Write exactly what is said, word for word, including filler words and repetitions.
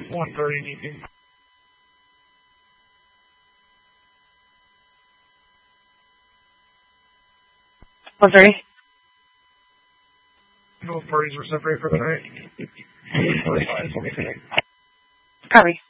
one thirty in the evening. one thirty? Both parties were separated for the night. Copy.